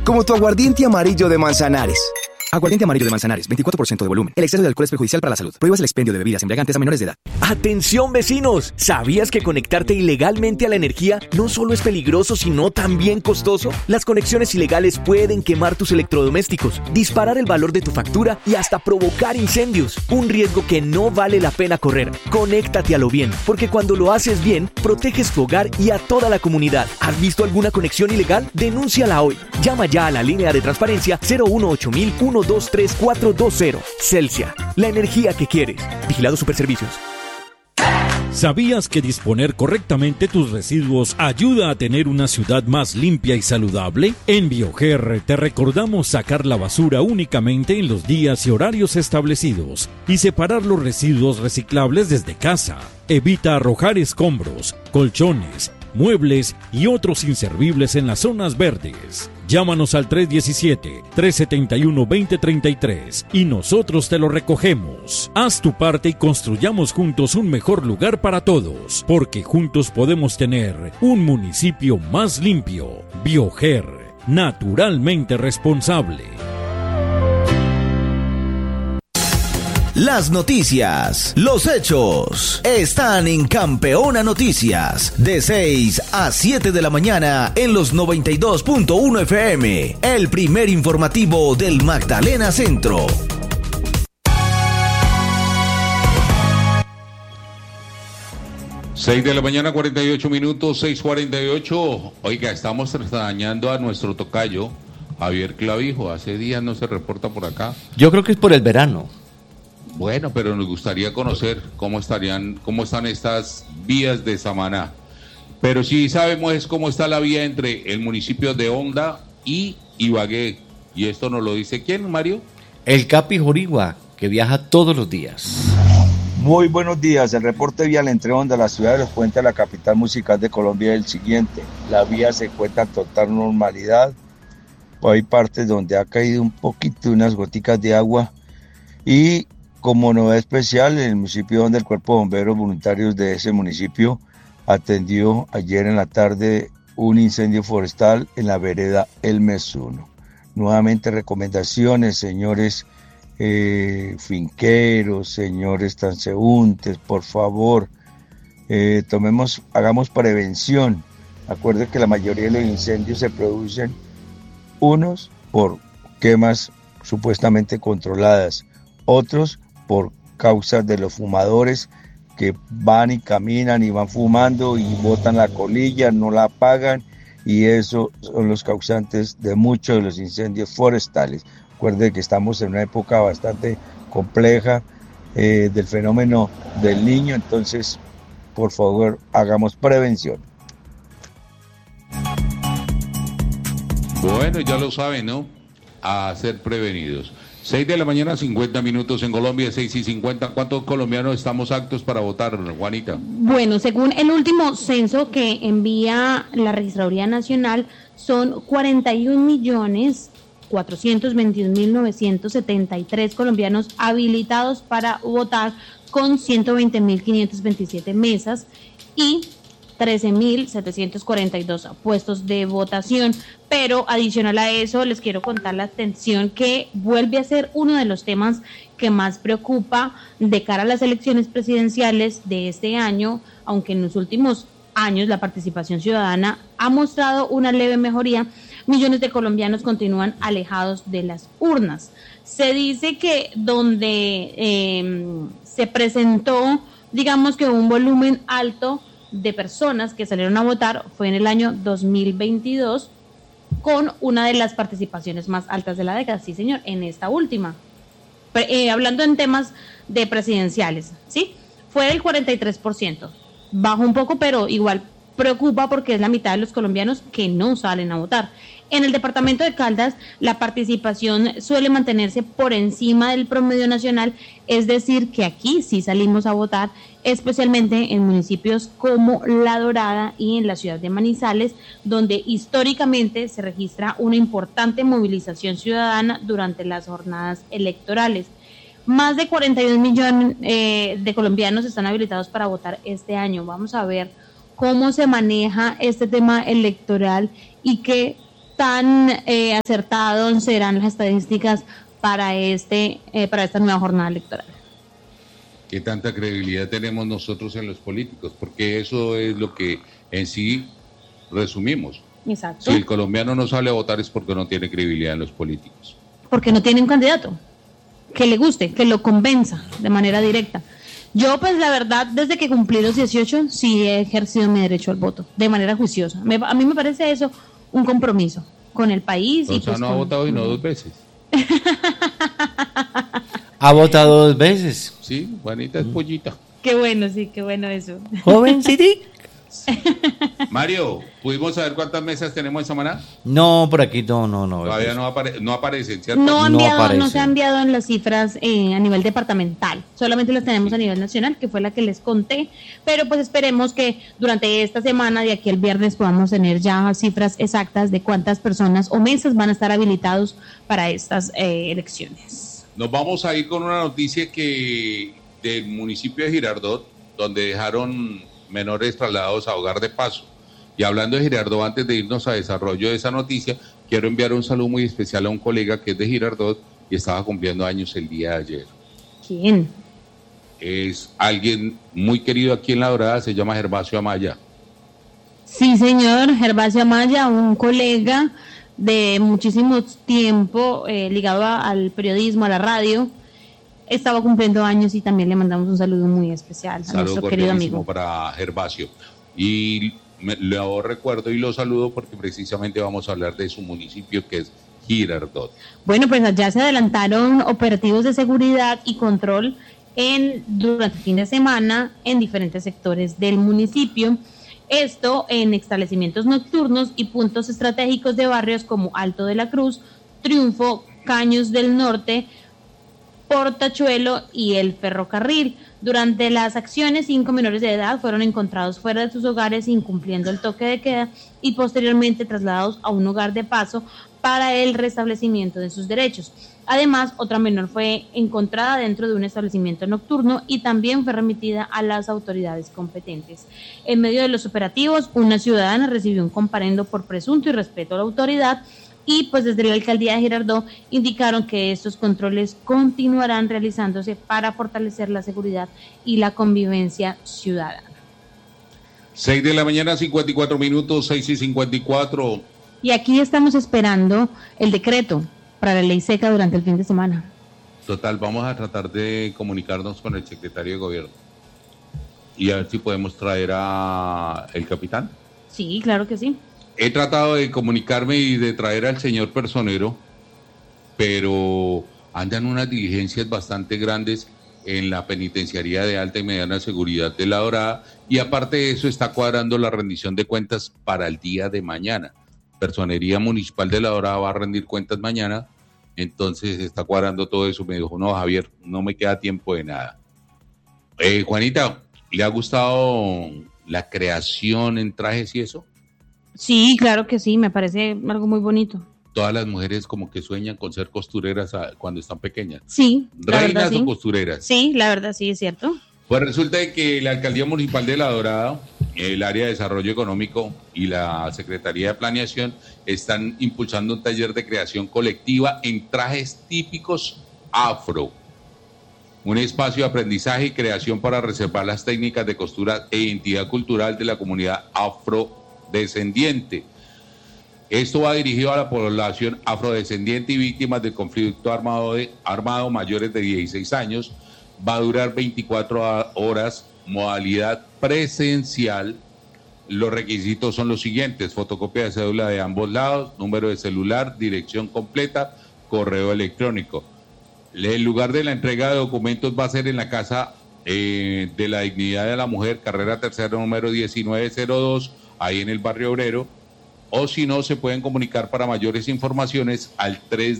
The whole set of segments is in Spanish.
como tu aguardiente amarillo de Manzanares. Aguardiente amarillo de Manzanares, 24% de volumen. El exceso de alcohol es perjudicial para la salud. Prohíbas el expendio de bebidas embriagantes a menores de edad. ¡Atención, vecinos! ¿Sabías que conectarte ilegalmente a la energía no solo es peligroso, sino también costoso? Las conexiones ilegales pueden quemar tus electrodomésticos, disparar el valor de tu factura y hasta provocar incendios. Un riesgo que no vale la pena correr. Conéctate a lo bien, porque cuando lo haces bien, proteges tu hogar y a toda la comunidad. ¿Has visto alguna conexión ilegal? Denúnciala hoy. Llama ya a la línea de transparencia 018-123-420. Celsia, la energía que quieres. Vigilado Superservicios. ¿Sabías que disponer correctamente tus residuos ayuda a tener una ciudad más limpia y saludable? En Bioger te recordamos sacar la basura únicamente en los días y horarios establecidos y separar los residuos reciclables desde casa. Evita arrojar escombros, colchones, muebles y otros inservibles en las zonas verdes. Llámanos al 317-371-2033 y nosotros te lo recogemos. Haz tu parte y construyamos juntos un mejor lugar para todos, porque juntos podemos tener un municipio más limpio. Bioger, naturalmente responsable. Las noticias, los hechos, están en Campeona Noticias, de 6 a 7 de la mañana en los 92.1 FM, el primer informativo del Magdalena Centro. Seis de la mañana, 48 minutos, 6:48. Oiga, estamos extrañando a nuestro tocayo, Javier Clavijo. Hace días no se reporta por acá. Yo creo que es por el verano. Bueno, pero nos gustaría conocer cómo están estas vías de Samaná. Pero sí sabemos es cómo está la vía entre el municipio de Honda y Ibagué. Y esto nos lo dice ¿quién, Mario? El Capi Jorigua, que viaja todos los días. Muy buenos días. El reporte vial entre Honda, la ciudad de Los Puentes, a la capital musical de Colombia, es el siguiente. La vía se encuentra en total normalidad. Hay partes donde ha caído un poquito, unas goticas de agua. Y como novedad especial, en el municipio donde el Cuerpo de Bomberos Voluntarios de ese municipio atendió ayer en la tarde un incendio forestal en la vereda El Mesuno. Nuevamente recomendaciones, señores finqueros, señores transeúntes, por favor, hagamos prevención. Acuérdense que la mayoría de los incendios se producen unos por quemas supuestamente controladas, otros por causas de los fumadores que van y caminan y van fumando y botan la colilla, no la apagan, y eso son los causantes de muchos de los incendios forestales. Recuerden que estamos en una época bastante compleja del fenómeno del Niño, entonces por favor hagamos prevención. Bueno, ya lo saben, ¿no? A ser prevenidos. 6 de la mañana, 50 minutos en Colombia, 6:50. ¿Cuántos colombianos estamos aptos para votar, Juanita? Bueno, según el último censo que envía la Registraduría Nacional, son 41.421.973 colombianos habilitados para votar, con 120.527 mesas y 13.742 puestos de votación. Pero adicional a eso, les quiero contar la atención que vuelve a ser uno de los temas que más preocupa de cara a las elecciones presidenciales de este año, aunque en los últimos años la participación ciudadana ha mostrado una leve mejoría. Millones de colombianos continúan alejados de las urnas. Se dice que donde se presentó, digamos que un volumen alto de personas que salieron a votar fue en el año 2022, con una de las participaciones más altas de la década, sí señor, en esta última. Hablando en temas de presidenciales, ¿sí? Fue del 43%, bajó un poco, pero igual preocupa porque es la mitad de los colombianos que no salen a votar. En el departamento de Caldas, la participación suele mantenerse por encima del promedio nacional, es decir, que aquí sí salimos a votar, especialmente en municipios como La Dorada y en la ciudad de Manizales, donde históricamente se registra una importante movilización ciudadana durante las jornadas electorales. Más de 41 millones de colombianos están habilitados para votar este año. Vamos a ver cómo se maneja este tema electoral y qué tan acertados serán las estadísticas para esta nueva jornada electoral. ¿Qué tanta credibilidad tenemos nosotros en los políticos? Porque eso es lo que en sí resumimos. Exacto. Si el colombiano no sale a votar es porque no tiene credibilidad en los políticos. Porque no tiene un candidato que le guste, que lo convenza de manera directa. Yo, pues, la verdad, desde que cumplí los 18, sí he ejercido mi derecho al voto, de manera juiciosa. A mí me parece eso un compromiso con el país. O sea, no ha votado y no 2 veces. ¿Ha votado 2 veces? Sí, Juanita es pollita. Qué bueno, sí, qué bueno eso. Joven City. Mario, ¿pudimos saber cuántas mesas tenemos en Samaná? No, por aquí no. Todavía no aparecen, ¿cierto? No se ha enviado en las cifras a nivel departamental, solamente las tenemos a nivel nacional, que fue la que les conté, pero pues esperemos que durante esta semana, de aquí al viernes, podamos tener ya cifras exactas de cuántas personas o mesas van a estar habilitados para estas elecciones. Nos vamos a ir con una noticia que del municipio de Girardot, donde dejaron menores trasladados a hogar de paso. Y hablando de Girardot, antes de irnos a desarrollo de esa noticia, quiero enviar un saludo muy especial a un colega que es de Girardot y estaba cumpliendo años el día de ayer. ¿Quién? Es alguien muy querido aquí en La Dorada, se llama Gervasio Amaya. Sí, señor, Gervasio Amaya, un colega de muchísimo tiempo ligado al periodismo, a la radio. Estaba cumpliendo años y también le mandamos un saludo muy especial a nuestro querido amigo. Para Gervasio. Y lo recuerdo y lo saludo porque precisamente vamos a hablar de su municipio, que es Girardot. Bueno, pues allá se adelantaron operativos de seguridad y control durante el fin de semana en diferentes sectores del municipio. Esto en establecimientos nocturnos y puntos estratégicos de barrios como Alto de la Cruz, Triunfo, Caños del Norte, Portachuelo y el Ferrocarril. Durante las acciones, 5 menores de edad fueron encontrados fuera de sus hogares incumpliendo el toque de queda y posteriormente trasladados a un hogar de paso para el restablecimiento de sus derechos. Además, otra menor fue encontrada dentro de un establecimiento nocturno y también fue remitida a las autoridades competentes. En medio de los operativos, una ciudadana recibió un comparendo por presunto irrespeto a la autoridad. Y pues desde la alcaldía de Girardot indicaron que estos controles continuarán realizándose para fortalecer la seguridad y la convivencia ciudadana. 6 de la mañana, 54 minutos, 6:54. Y aquí estamos esperando el decreto para la ley seca durante el fin de semana. Total, vamos a tratar de comunicarnos con el secretario de gobierno y a ver si podemos traer a el capitán. Sí, claro que sí. He tratado de comunicarme y de traer al señor personero, pero andan unas diligencias bastante grandes en la penitenciaría de alta y mediana seguridad de La Dorada, y aparte de eso está cuadrando la rendición de cuentas para el día de mañana. Personería Municipal de La Dorada va a rendir cuentas mañana, entonces está cuadrando todo eso. Me dijo, no, Javier, no me queda tiempo de nada. Juanita, ¿le ha gustado la creación en trajes y eso? Sí, claro que sí, me parece algo muy bonito. Todas las mujeres como que sueñan con ser costureras cuando están pequeñas. Sí, ¿Reinas sí. o costureras? Sí, la verdad sí, es cierto. Pues resulta que la Alcaldía Municipal de La Dorada, el Área de Desarrollo Económico y la Secretaría de Planeación están impulsando un taller de creación colectiva en trajes típicos afro. Un espacio de aprendizaje y creación para reservar las técnicas de costura e identidad cultural de la comunidad afrodescendiente. Esto va dirigido a la población afrodescendiente y víctimas del conflicto armado mayores de 16 años. Va a durar 24 horas, modalidad presencial. Los requisitos son los siguientes: fotocopia de cédula de ambos lados, número de celular, dirección completa, correo electrónico. El lugar de la entrega de documentos va a ser en la Casa de la Dignidad de la Mujer, carrera tercera, número 1902, ahí en el Barrio Obrero. O si no, se pueden comunicar para mayores informaciones al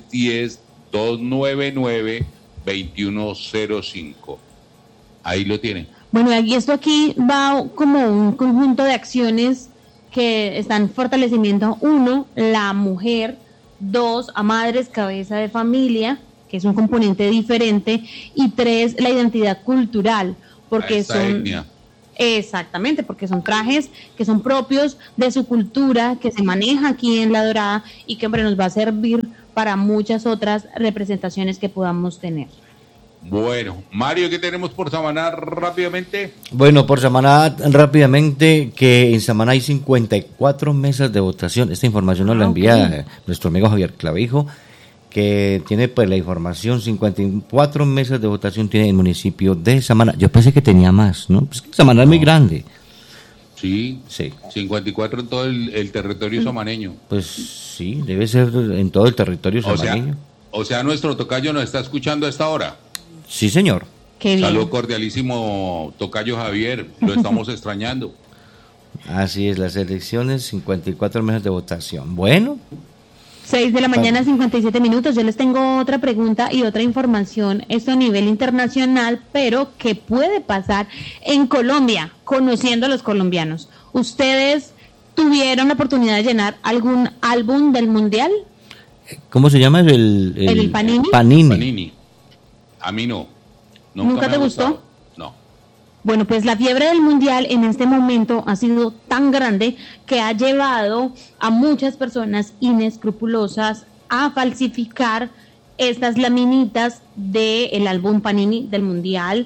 310-299-2105. Ahí lo tienen. Bueno, y esto aquí va como un conjunto de acciones que están fortaleciendo: 1, la mujer; 2, a madres cabeza de familia, que es un componente diferente; y 3, la identidad cultural, porque son etnia. Exactamente, porque son trajes que son propios de su cultura, que se maneja aquí en La Dorada y que, hombre, nos va a servir para muchas otras representaciones que podamos tener. Bueno, Mario, ¿qué tenemos por Samaná rápidamente? Bueno, por Samaná rápidamente, que en Samaná hay 54 mesas de votación. Esta información nos la envía nuestro amigo Javier Clavijo, que tiene pues la información. 54 mesas de votación tiene el municipio de Samaná. Yo pensé que tenía más, ¿no? Pues que Samaná es muy grande. Sí, 54 en todo el territorio samaneño. Pues sí, debe ser en todo el territorio samaneño. O sea, nuestro tocayo nos está escuchando a esta hora. Sí, señor. Qué bien. Saludo cordialísimo, tocayo Javier, lo estamos extrañando. Así es, las elecciones, 54 mesas de votación. Bueno. 6 de la mañana, 57 minutos. Yo les tengo otra pregunta y otra información. Esto a nivel internacional, pero ¿qué puede pasar en Colombia, conociendo a los colombianos? ¿Ustedes tuvieron la oportunidad de llenar algún álbum del Mundial? ¿Cómo se llama? El Panini. Panini. A mí no. ¿Nunca te gustó? No. Bueno, pues la fiebre del Mundial en este momento ha sido tan grande que ha llevado a muchas personas inescrupulosas a falsificar estas laminitas del álbum Panini del Mundial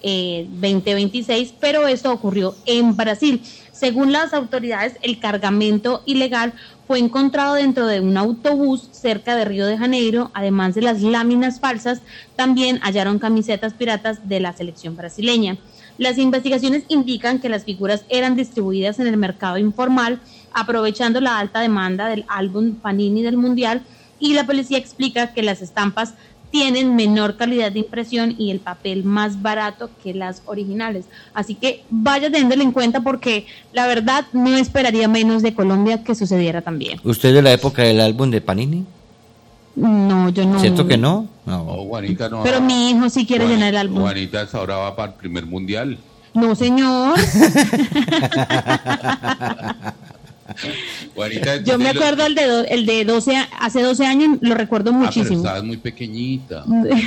2026, pero esto ocurrió en Brasil. Según las autoridades, el cargamento ilegal fue encontrado dentro de un autobús cerca de Río de Janeiro. Además de las láminas falsas, también hallaron camisetas piratas de la selección brasileña. Las investigaciones indican que las figuras eran distribuidas en el mercado informal, aprovechando la alta demanda del álbum Panini del Mundial, y la policía explica que las estampas tienen menor calidad de impresión y el papel más barato que las originales. Así que vaya teniéndolo en cuenta, porque la verdad no esperaría menos de Colombia que sucediera también. ¿Usted de la época del álbum de Panini? No, yo no. ¿Cierto que no? No, Juanita no. Pero mi hijo sí quiere llenar el álbum. Juanita ahora va para el primer mundial. No, señor. Juanita, yo me acuerdo el de 12, hace 12 años, lo recuerdo muchísimo. Pero estabas muy pequeñita.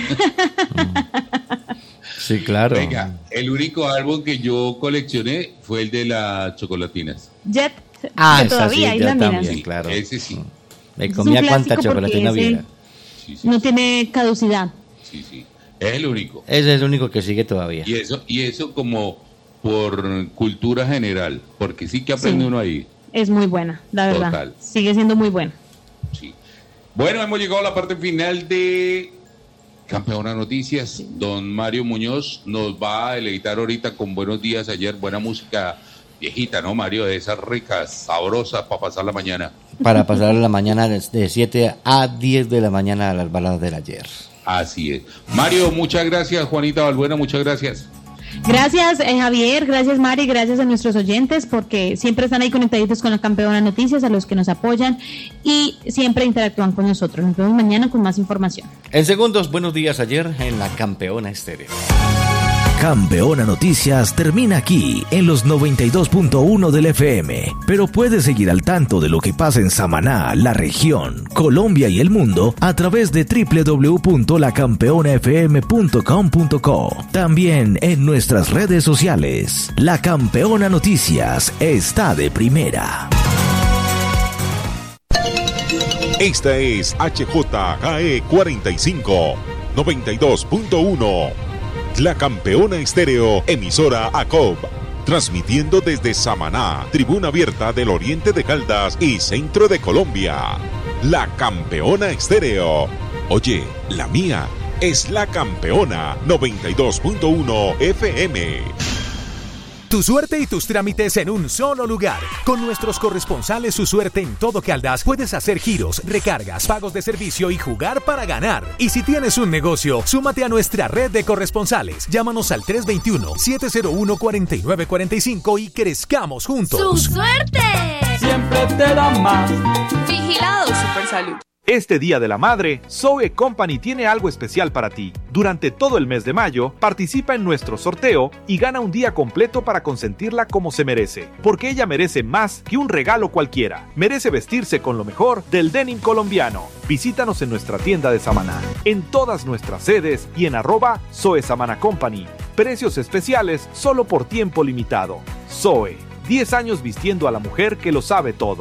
Sí, claro. Venga, el único álbum que yo coleccioné fue el de las chocolatinas. Jet. Que todavía hay láminas. Sí, claro. Ese sí. Me comía cuánta chocolatina viera. Sí, no tiene caducidad. Sí. Es el único. Ese es el único que sigue todavía. Y eso como por cultura general, porque sí que aprende uno ahí. Es muy buena, la verdad. Total. Sigue siendo muy buena. Sí. Bueno, hemos llegado a la parte final de Campeona Noticias. Sí. Don Mario Muñoz nos va a deleitar ahorita con Buenos Días Ayer, buena música viejita, ¿no, Mario? De esas ricas, sabrosas para pasar la mañana. Para pasar la mañana de 7 a 10 de la mañana a las baladas del ayer. Así es. Mario, muchas gracias. Juanita Balbuena, muchas gracias. Gracias, Javier, gracias, Mari, gracias a nuestros oyentes, porque siempre están ahí conectaditos con la Campeona Noticias, a los que nos apoyan y siempre interactúan con nosotros. Nos vemos mañana con más información. En segundos, Buenos Días Ayer en la Campeona Estéreo. Campeona Noticias termina aquí en los 92.1 del FM, pero puedes seguir al tanto de lo que pasa en Samaná, la región, Colombia y el mundo a través de www.lacampeonafm.com.co. También en nuestras redes sociales. La Campeona Noticias está de primera. Esta es HJKE 45, 92.1. La Campeona Estéreo, emisora ACOB, transmitiendo desde Samaná, tribuna abierta del oriente de Caldas y centro de Colombia. La Campeona Estéreo. Oye, la mía es La Campeona 92.1 FM. Tu suerte y tus trámites en un solo lugar. Con nuestros corresponsales Su Suerte en todo Caldas puedes hacer giros, recargas, pagos de servicio y jugar para ganar. Y si tienes un negocio, súmate a nuestra red de corresponsales. Llámanos al 321-701-4945 y crezcamos juntos. ¡Su Suerte! Siempre te da más. Vigilado Supersalud. Este Día de la Madre, Zoe Company tiene algo especial para ti. Durante todo el mes de mayo, participa en nuestro sorteo y gana un día completo para consentirla como se merece. Porque ella merece más que un regalo cualquiera. Merece vestirse con lo mejor del denim colombiano. Visítanos en nuestra tienda de Samaná, en todas nuestras sedes y en @Zoe Samana Company. Precios especiales solo por tiempo limitado. Zoe, 10 años vistiendo a la mujer que lo sabe todo.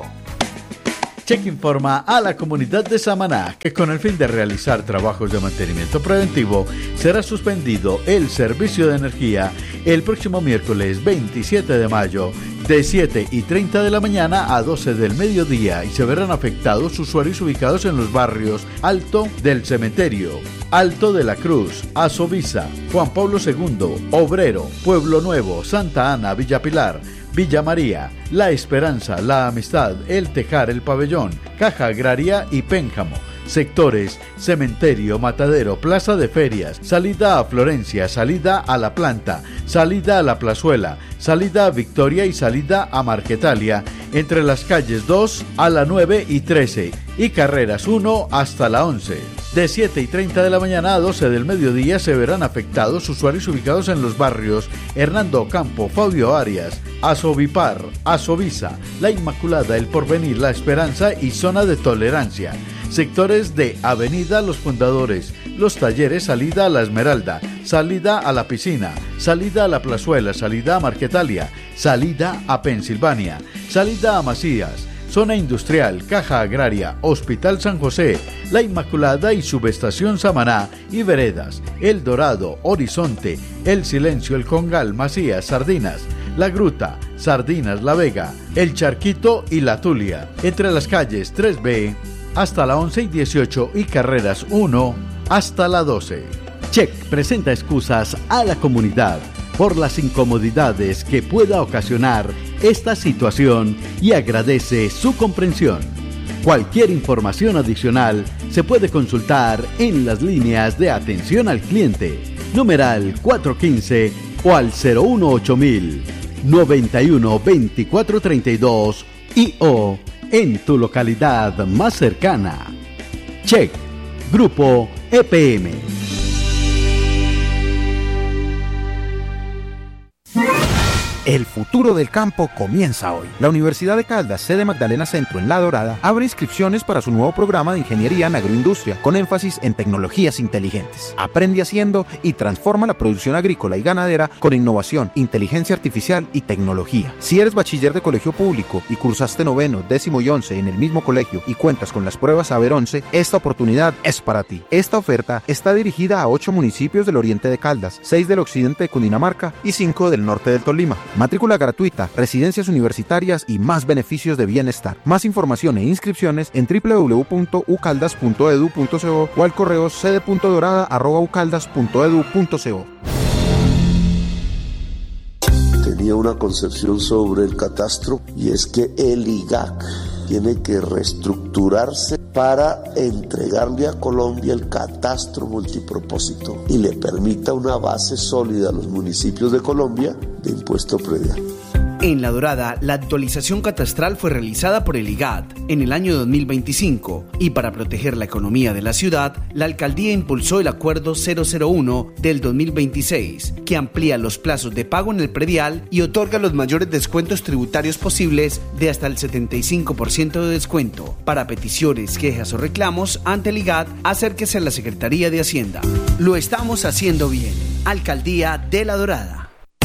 Check informa a la comunidad de Samaná que con el fin de realizar trabajos de mantenimiento preventivo será suspendido el servicio de energía el próximo miércoles 27 de mayo de 7:30 de la mañana a 12 del mediodía y se verán afectados usuarios ubicados en los barrios Alto del Cementerio, Alto de la Cruz, Azovisa, Juan Pablo II, Obrero, Pueblo Nuevo, Santa Ana, Villa Pilar, Villa María, La Esperanza, La Amistad, El Tejar, El Pabellón, Caja Agraria y Pénjamo. Sectores: Cementerio, Matadero, Plaza de Ferias, salida a Florencia, salida a La Planta, salida a La Plazuela, salida a Victoria y salida a Marquetalia, entre las calles 2 a la 9 y 13 y carreras 1 hasta la 11. De 7:30 de la mañana a 12 del mediodía se verán afectados usuarios ubicados en los barrios Hernando Ocampo, Fabio Arias, Azovipar, Azovisa, La Inmaculada, El Porvenir, La Esperanza y Zona de Tolerancia. Sectores de Avenida Los Fundadores, Los Talleres, salida a La Esmeralda, salida a La Piscina, salida a La Plazuela, salida a Marquetalia, salida a Pensilvania, salida a Macías, Zona Industrial, Caja Agraria, Hospital San José, La Inmaculada y Subestación Samaná y Veredas, El Dorado, Horizonte, El Silencio, El Congal, Macías, Sardinas, La Gruta, Sardinas, La Vega, El Charquito y La Tulia, entre las calles 3B hasta la 11 y 18 y carreras 1 hasta la 12. Check presenta excusas a la comunidad por las incomodidades que pueda ocasionar esta situación y agradece su comprensión. Cualquier información adicional se puede consultar en las líneas de atención al cliente, numeral 415 o al 018000 91 24 32 y o en tu localidad más cercana. Check, Grupo EPM. El futuro del campo comienza hoy. La Universidad de Caldas, sede Magdalena Centro en La Dorada, abre inscripciones para su nuevo programa de Ingeniería en Agroindustria, con énfasis en tecnologías inteligentes. Aprende haciendo y transforma la producción agrícola y ganadera con innovación, inteligencia artificial y tecnología. Si eres bachiller de colegio público y cursaste 9º, 10º y 11 en el mismo colegio y cuentas con las pruebas Saber 11, esta oportunidad es para ti. Esta oferta está dirigida a 8 municipios del oriente de Caldas, 6 del occidente de Cundinamarca y 5 del norte del Tolima. Matrícula gratuita, residencias universitarias y más beneficios de bienestar. Más información e inscripciones en www.ucaldas.edu.co o al correo sede.dorada@ucaldas.edu.co. Tenía una concepción sobre el catastro y es que el IGAC tiene que reestructurarse para entregarle a Colombia el catastro multipropósito y le permita una base sólida a los municipios de Colombia de impuesto predial. En La Dorada, la actualización catastral fue realizada por el IGAT en el año 2025 y para proteger la economía de la ciudad, la alcaldía impulsó el Acuerdo 001 del 2026, que amplía los plazos de pago en el predial y otorga los mayores descuentos tributarios posibles de hasta el 75% de descuento. Para peticiones, quejas o reclamos ante el IGAT, acérquese a la Secretaría de Hacienda. Lo estamos haciendo bien. Alcaldía de La Dorada.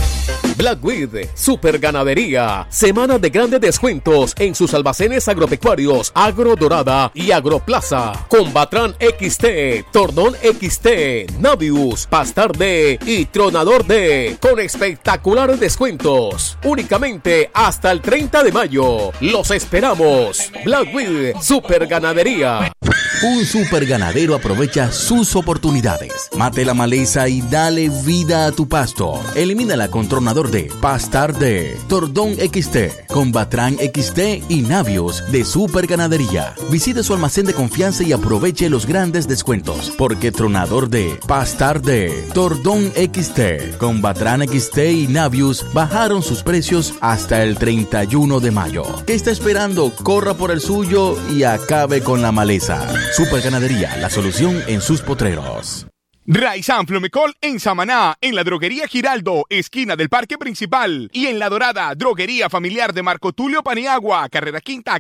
Blackweed, Super Ganadería, semana de grandes descuentos en sus almacenes agropecuarios Agro Dorada y Agroplaza. Combatran XT, Tordón XT, Navius, Pastar D y Tronador D, con espectaculares descuentos, únicamente hasta el 30 de mayo. Los esperamos. Blackweed, Super Ganadería. Un super ganadero aprovecha sus oportunidades. Mate la maleza y dale vida a tu pasto. Elimínala con Tronador D, Pastar D, Tordón XT, Combatran XT y Navios de Super Ganadería. Visite su almacén de confianza y aproveche los grandes descuentos, porque Tronador D, Pastar D, Tordón XT, Combatran XT y Navios bajaron sus precios hasta el 31 de mayo. ¿Qué está esperando? Corra por el suyo y acabe con la maleza. Super Ganadería, la solución en sus potreros. Raizán Flomecol en Samaná, en la droguería Giraldo, esquina del Parque Principal, y en La Dorada, droguería familiar de Marco Tulio Paniagua, carrera quinta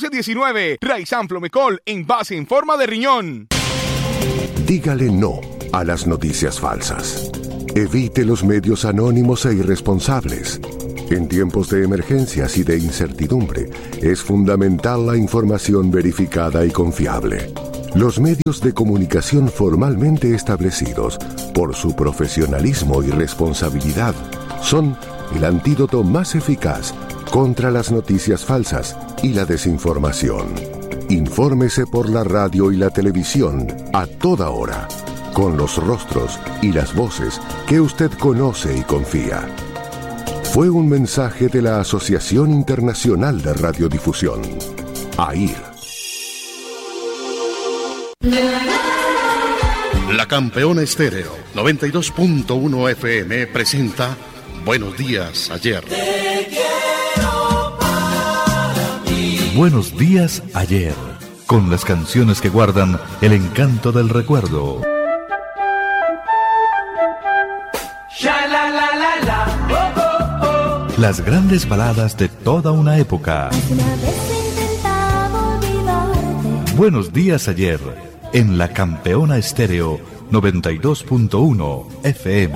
1419. Raizán Flomecol, envase en forma de riñón. Dígale no a las noticias falsas. Evite los medios anónimos e irresponsables. En tiempos de emergencias y de incertidumbre, es fundamental la información verificada y confiable. Los medios de comunicación formalmente establecidos, por su profesionalismo y responsabilidad, son el antídoto más eficaz contra las noticias falsas y la desinformación. Infórmese por la radio y la televisión a toda hora, con los rostros y las voces que usted conoce y confía. Fue un mensaje de la Asociación Internacional de Radiodifusión, AIR. La Campeona Estéreo 92.1 FM presenta Buenos Días Ayer. Buenos Días Ayer, con las canciones que guardan el encanto del recuerdo. Las grandes baladas de toda una época. Buenos Días Ayer, en La Campeona Estéreo 92.1 FM.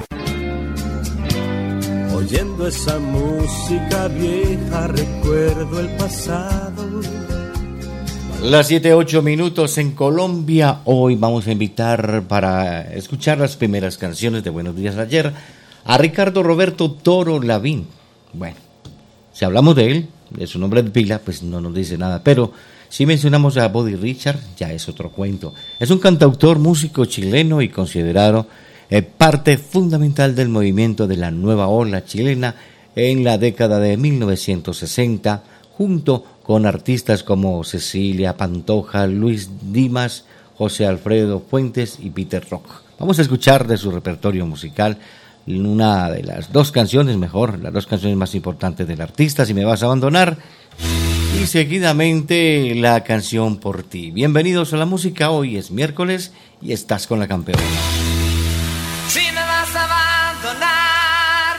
Oyendo esa música vieja recuerdo el pasado. Las 7:08 minutos en Colombia. Hoy vamos a invitar para escuchar las primeras canciones de Buenos Días Ayer a Ricardo Roberto Toro Lavín. Bueno, si hablamos de él, de su nombre de pila, pues no nos dice nada, pero si mencionamos a Buddy Richard, ya es otro cuento. Es un cantautor, músico chileno y considerado parte fundamental del movimiento de la nueva ola chilena en la década de 1960, junto con artistas como Cecilia Pantoja, Luis Dimas, José Alfredo Fuentes y Peter Rock. Vamos a escuchar de su repertorio musical una de las dos canciones, las dos canciones más importantes del artista, Si me vas a abandonar, y seguidamente la canción Por ti. Bienvenidos a la música, hoy es miércoles y estás con La Campeona. Si me vas a abandonar,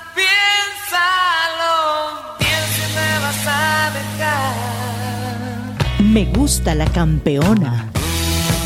piénsalo, piensa si me vas a dejar. Me gusta La Campeona.